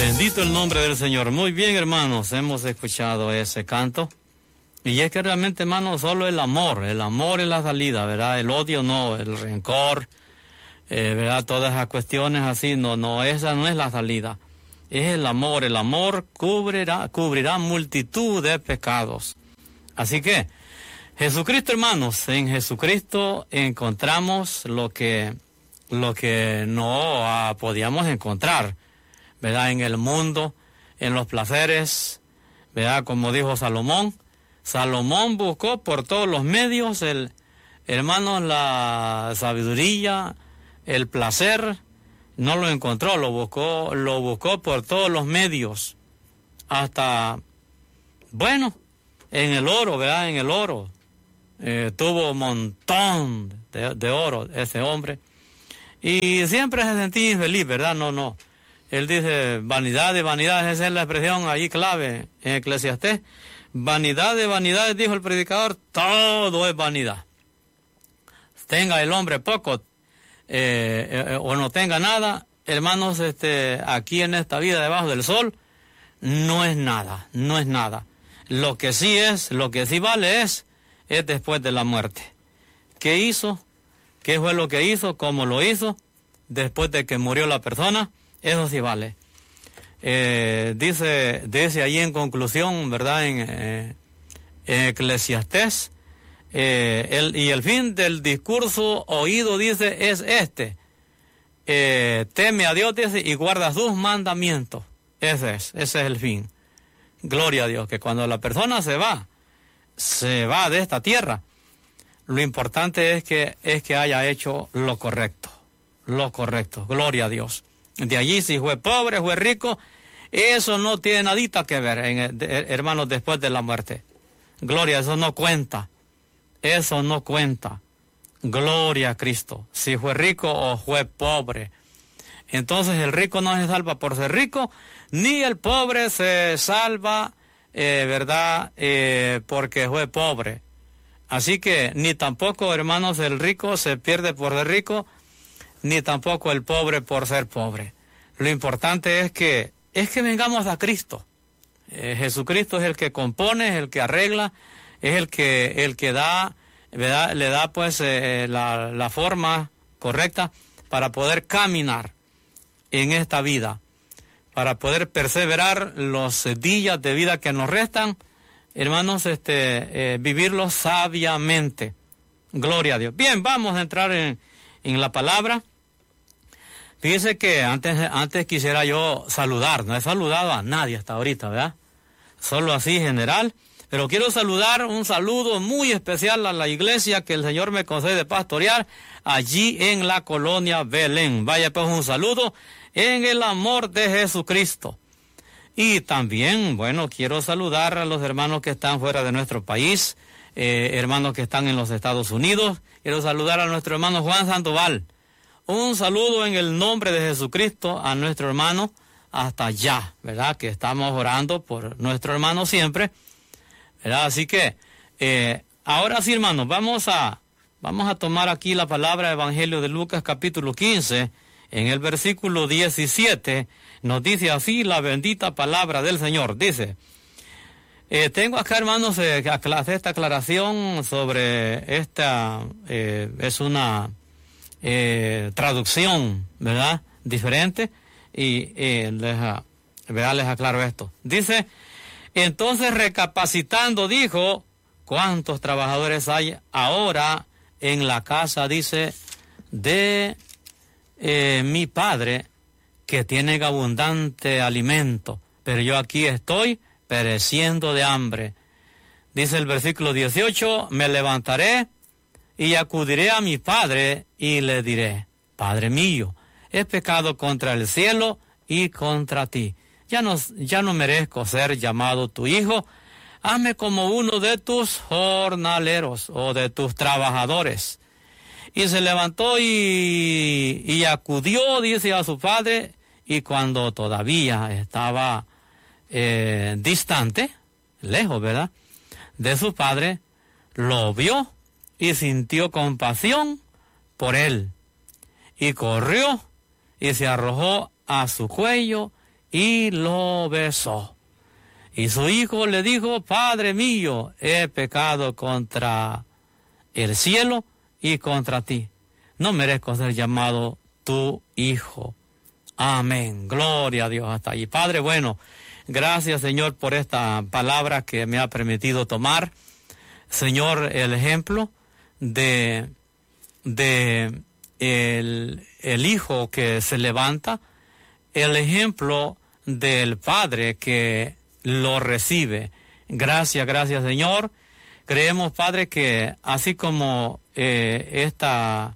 Bendito el nombre del Señor. Muy bien, hermanos, hemos escuchado ese canto. Y es que realmente, hermanos, solo el amor es la salida, ¿verdad? El odio no, el rencor, ¿verdad? Todas esas cuestiones así, no, esa no es la salida. Es el amor cubrirá multitud de pecados. Así que, Jesucristo, hermanos, en Jesucristo encontramos lo que no podíamos encontrar, ¿verdad? En el mundo, en los placeres, ¿verdad? Como dijo Salomón buscó por todos los medios, la sabiduría, el placer, no lo encontró, lo buscó por todos los medios, hasta, bueno, en el oro, ¿verdad? En el oro, tuvo un montón de oro ese hombre, y siempre se sentía infeliz, ¿verdad? No. Él dice, vanidad de vanidades, esa es la expresión ahí clave en Eclesiastés. Vanidad de vanidades, dijo el predicador, todo es vanidad. Tenga el hombre poco o no tenga nada, hermanos, aquí en esta vida debajo del sol, no es nada. Lo que sí vale es después de la muerte. ¿Qué hizo? ¿Qué fue lo que hizo? ¿Cómo lo hizo? Después de que murió la persona, eso sí vale. Dice ahí en conclusión, ¿verdad? En Eclesiastés, y el fin del discurso oído, dice, es teme a Dios, dice, y guarda sus mandamientos. Ese es el fin. Gloria a Dios, que cuando la persona se va de esta tierra, lo importante es que haya hecho lo correcto. Gloria a Dios. De allí, si fue pobre, fue rico, eso no tiene nadita que ver, hermanos, después de la muerte. Gloria, eso no cuenta. Gloria a Cristo. Si fue rico o fue pobre. Entonces el rico no se salva por ser rico, ni el pobre se salva, ¿verdad? Porque fue pobre. Así que ni tampoco, hermanos, el rico se pierde por ser rico, ni tampoco el pobre por ser pobre. Lo importante es que vengamos a Cristo. Jesucristo es el que compone, es el que arregla, es el que da, ¿verdad? Le da pues la forma correcta para poder caminar en esta vida, para poder perseverar los días de vida que nos restan, hermanos, vivirlos sabiamente. Gloria a Dios. Bien, vamos a entrar en la palabra. Fíjese que antes quisiera yo saludar, no he saludado a nadie hasta ahorita, ¿verdad? Solo así general, pero quiero saludar, un saludo muy especial a la iglesia que el Señor me concede pastorear allí en la colonia Belén. Vaya pues un saludo en el amor de Jesucristo. Y también, bueno, quiero saludar a los hermanos que están fuera de nuestro país, hermanos que están en los Estados Unidos. Quiero saludar a nuestro hermano Juan Sandoval. Un saludo en el nombre de Jesucristo a nuestro hermano hasta allá, ¿verdad? Que estamos orando por nuestro hermano siempre, ¿verdad? Así que, ahora sí, hermanos, vamos a tomar aquí la palabra del Evangelio de Lucas, capítulo 15, en el versículo 17, nos dice así la bendita palabra del Señor. Dice, tengo acá, hermanos, esta aclaración sobre esta, es una traducción, ¿verdad? Diferente, y les aclaro esto. Dice, entonces recapacitando dijo, ¿cuántos trabajadores hay ahora en la casa, dice, de mi padre, que tienen abundante alimento, pero yo aquí estoy pereciendo de hambre? Dice el versículo 18, me levantaré y acudiré a mi padre y le diré, Padre mío, he pecado contra el cielo y contra ti. Ya no merezco ser llamado tu hijo. Hazme como uno de tus jornaleros o de tus trabajadores. Y se levantó y acudió, dice, a su padre, y cuando todavía estaba distante, lejos, ¿verdad?, de su padre, lo vio y sintió compasión por él, y corrió y se arrojó a su cuello y lo besó. Y su hijo le dijo: Padre mío, he pecado contra el cielo y contra ti. No merezco ser llamado tu hijo. Amén. Gloria a Dios hasta allí. Padre, bueno, gracias, Señor, por esta palabra que me ha permitido tomar. Señor, el ejemplo de el hijo que se levanta, el ejemplo del padre que lo recibe. Gracias, Señor. Creemos, Padre, que así como esta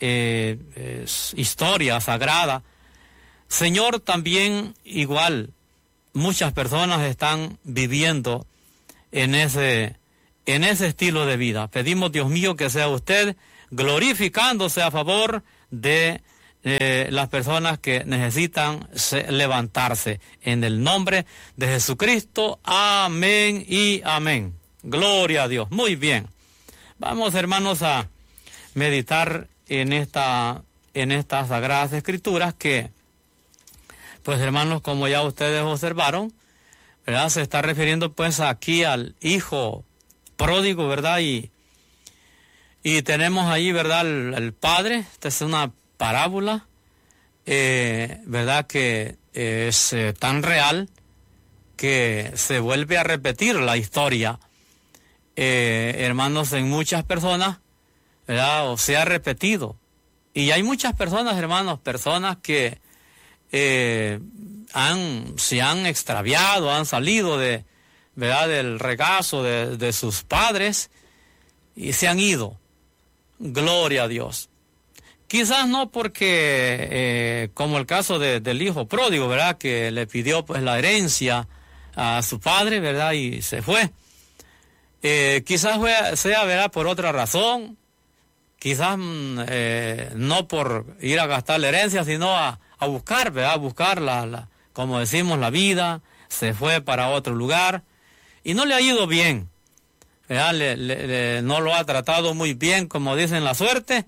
historia sagrada, Señor, también igual muchas personas están viviendo en ese estilo de vida. Pedimos, Dios mío, que sea usted glorificándose a favor de las personas que necesitan levantarse. En el nombre de Jesucristo, amén y amén. Gloria a Dios. Muy bien. Vamos, hermanos, a meditar en estas sagradas escrituras que, pues, hermanos, como ya ustedes observaron, ¿verdad? Se está refiriendo, pues, aquí al hijo pródigo, ¿verdad? Y tenemos ahí, ¿verdad? El padre. Esta es una parábola, ¿verdad? Que es tan real que se vuelve a repetir la historia, hermanos, en muchas personas, ¿verdad? O se ha repetido. Y hay muchas personas, hermanos, personas que se han extraviado, han salido ¿verdad? Del regazo de sus padres y se han ido. Gloria a Dios. Quizás no porque, como el caso del hijo pródigo, ¿verdad? Que le pidió, pues, la herencia a su padre, ¿verdad? Y se fue. Quizás sea, ¿verdad? Por otra razón. Quizás no por ir a gastar la herencia, sino a buscar, ¿verdad? A buscar como decimos, la vida. Se fue para otro lugar y no le ha ido bien, ¿verdad? No lo ha tratado muy bien, como dicen la suerte.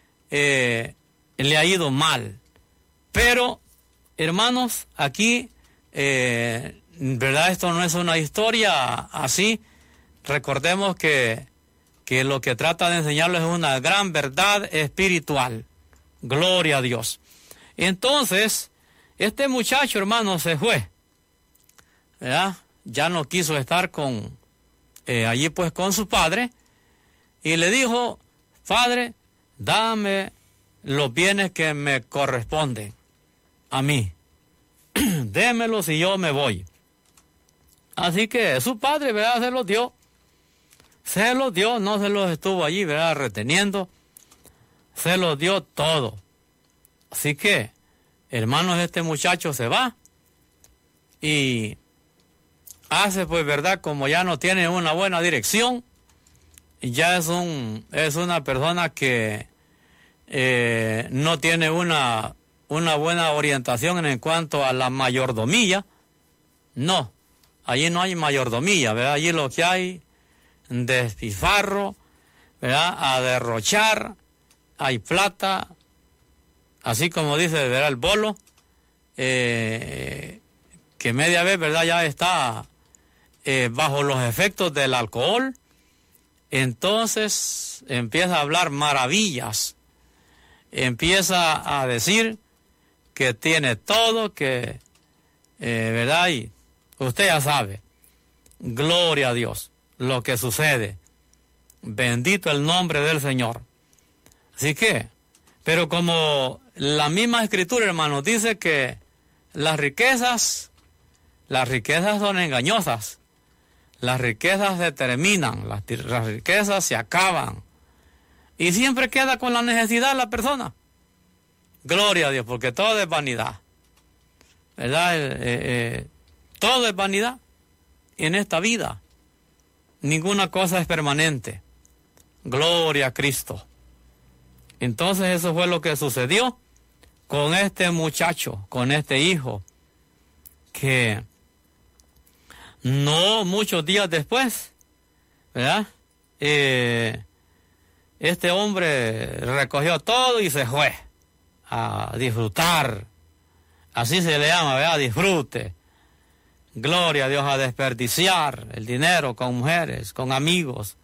Le ha ido mal. Pero, hermanos, aquí, ¿verdad? Esto no es una historia así. Recordemos que lo que trata de enseñarles es una gran verdad espiritual. Gloria a Dios. Entonces, este muchacho, hermano, se fue, ¿verdad? Ya no quiso estar allí, pues, con su padre, y le dijo: Padre, dame los bienes que me corresponden a mí. Démelos y yo me voy. Así que su padre, ¿verdad? Se los dio, no se los estuvo allí, ¿verdad? Reteniendo, se los dio todo. Así que, hermanos, este muchacho se va y hace, pues, ¿verdad? Como ya no tiene una buena dirección, y ya es una persona que no tiene una buena orientación en cuanto a la mayordomía. No, allí no hay mayordomía, ¿verdad? Allí lo que hay, despilfarro, ¿verdad? A derrochar, hay plata, así como dice, ¿verdad? El bolo, que media vez, ¿verdad? Ya está bajo los efectos del alcohol. Entonces empieza a hablar maravillas, empieza a decir que tiene todo, que, ¿verdad? Y usted ya sabe, gloria a Dios, lo que sucede. Bendito el nombre del Señor. Así que, pero como la misma escritura, hermanos, dice que las riquezas son engañosas. Las riquezas se terminan, las riquezas se acaban. Y siempre queda con la necesidad la persona. Gloria a Dios, porque todo es vanidad. ¿Verdad? Todo es vanidad en esta vida. Ninguna cosa es permanente. Gloria a Cristo. Entonces eso fue lo que sucedió con este muchacho, con este hijo, que no muchos días después, ¿verdad? Este hombre recogió todo y se fue a disfrutar Así se le llama, ¿verdad? Disfrute. Gloria a Dios, a desperdiciar el dinero con mujeres, con amigos.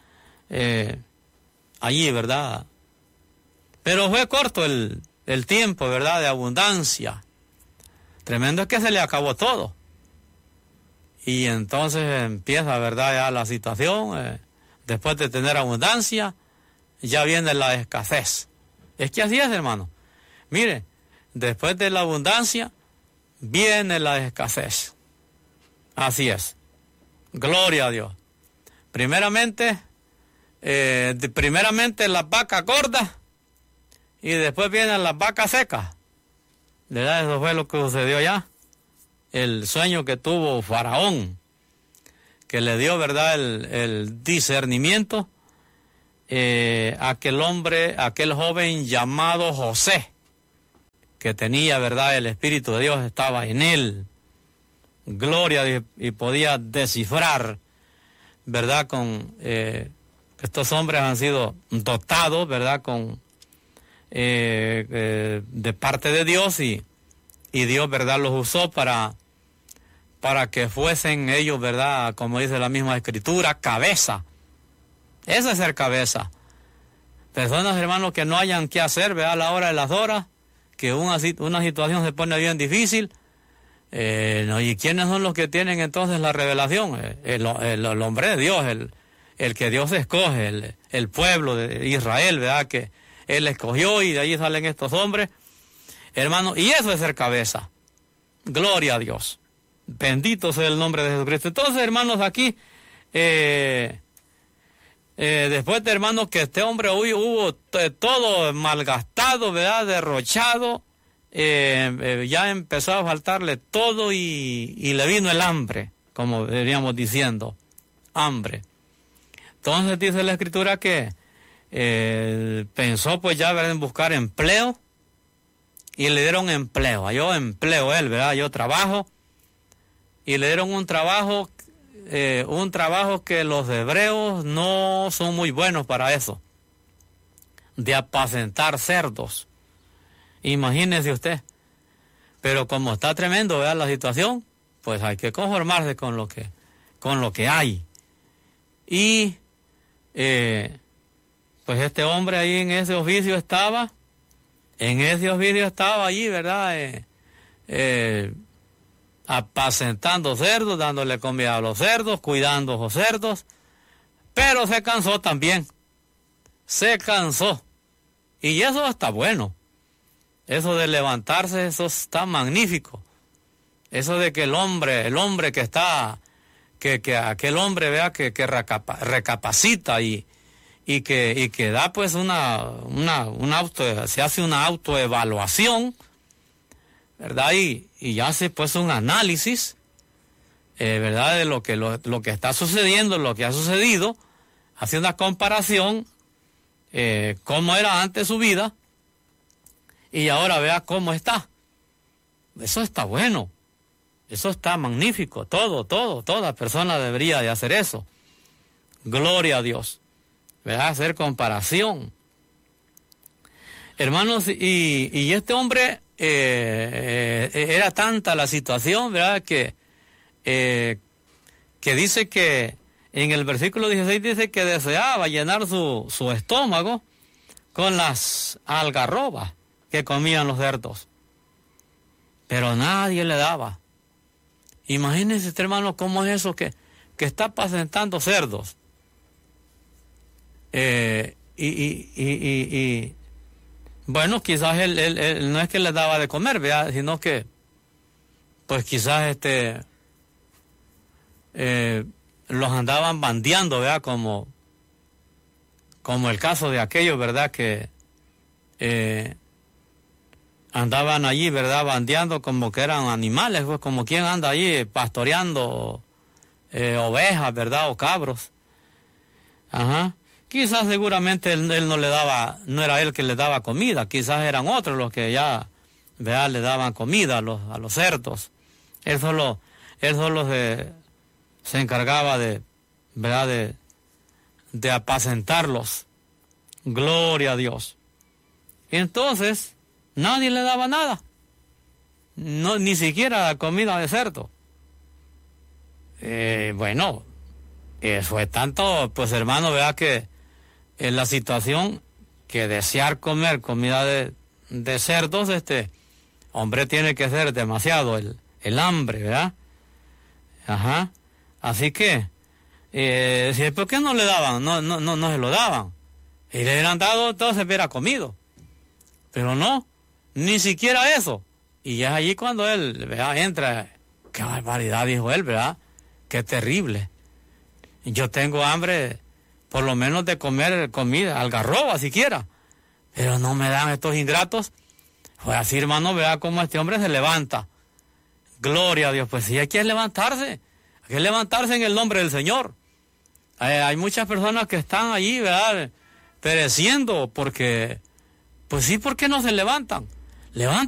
Allí, ¿verdad? Pero fue corto el tiempo, ¿verdad? De abundancia. Tremendo es que se le acabó todo. Y entonces empieza, ¿verdad? Ya la situación, después de tener abundancia, ya viene la escasez. Es que así es, hermano. Mire, después de la abundancia, viene la escasez. Así es. Gloria a Dios. Primeramente las vacas gordas y después vienen las vacas secas. ¿Verdad? Eso fue lo que sucedió allá. El sueño que tuvo Faraón, que le dio, ¿verdad?, el discernimiento aquel joven llamado José, que tenía, ¿verdad?, el Espíritu de Dios estaba en él. Gloria a Dios, y podía descifrar, ¿verdad?, con estos hombres han sido dotados, ¿verdad?, con de parte de Dios, y Dios, ¿verdad?, los usó para que fuesen ellos, ¿verdad?, como dice la misma Escritura, cabeza. Eso es ser cabeza. Personas, hermanos, que no hayan qué hacer, ¿verdad?, a la hora de las horas, que una situación se pone bien difícil. ¿Y quiénes son los que tienen entonces la revelación? El hombre de Dios, el que Dios escoge, el pueblo de Israel, ¿verdad?, que Él escogió, y de allí salen estos hombres, hermanos, y eso es ser cabeza. Gloria a Dios. Bendito sea el nombre de Jesucristo. Entonces, hermanos, aquí, después de, hermanos, que este hombre hubo todo malgastado, ¿verdad?, derrochado, ya empezó a faltarle todo, y le vino el hambre, como veníamos diciendo, hambre. Entonces dice la Escritura que pensó pues ya, ¿verdad?, en buscar empleo, y le dieron empleo. Halló empleo él, ¿verdad? Yo trabajo, y le dieron un trabajo que los hebreos no son muy buenos para eso, de apacentar cerdos. Imagínese usted. Pero como está tremendo, ¿verdad?, la situación, pues hay que conformarse con lo que hay. Y pues este hombre ahí en ese oficio estaba allí, ¿verdad?, apacentando cerdos, dándole comida a los cerdos, cuidando a los cerdos, pero se cansó también. Se cansó. Y eso está bueno. Eso de levantarse, eso está magnífico. Eso de que el hombre que está, que aquel hombre, vea, que recapacita y que da pues se hace una autoevaluación, ¿verdad? Y hace pues un análisis, ¿verdad?, de lo que está sucediendo, lo que ha sucedido, hace una comparación, cómo era antes su vida, y ahora vea cómo está. Eso está bueno. Eso está magnífico. Toda persona debería de hacer eso. Gloria a Dios. ¿Verdad? Hacer comparación. Hermanos, y este hombre, era tanta la situación, ¿verdad?, que dice que en el versículo 16 dice que deseaba llenar su estómago con las algarrobas que comían los cerdos, pero nadie le daba. Imagínense, este hermano, cómo es eso que está apacentando cerdos, bueno, quizás él no es que le daba de comer, ¿verdad?, sino que pues quizás los andaban bandeando, ¿verdad?, como el caso de aquellos, ¿verdad?, que andaban allí, ¿verdad?, bandeando como que eran animales, pues como quien anda allí pastoreando ovejas, ¿verdad?, o cabros. Ajá. Quizás seguramente él no le daba, no era él que le daba comida, quizás eran otros los que ya, ¿verdad?, le daban comida a los cerdos. Él solo se encargaba de, ¿verdad?, de apacentarlos. Gloria a Dios. Y entonces nadie le daba nada. no, ni siquiera comida de cerdo. Bueno, fue tanto, pues hermano, vea que en la situación que desear comer comida de cerdos, hombre, tiene que ser demasiado el hambre, ¿verdad? Ajá. Así que, ¿por qué no le daban? No se lo daban. Y le hubieran dado, entonces hubiera comido. Pero no, ni siquiera eso. Y es allí cuando él, ¿verdad?, entra. Qué barbaridad, dijo él, ¿verdad? Qué terrible. Yo tengo hambre, por lo menos de comer comida, algarroba siquiera. Pero no me dan estos ingratos. Fue así, hermano, vea cómo este hombre se levanta. Gloria a Dios. Pues sí, hay que levantarse. Hay que levantarse en el nombre del Señor. Hay muchas personas que están allí, ¿verdad?, pereciendo porque, pues sí, ¿por qué no se levantan? Levántate.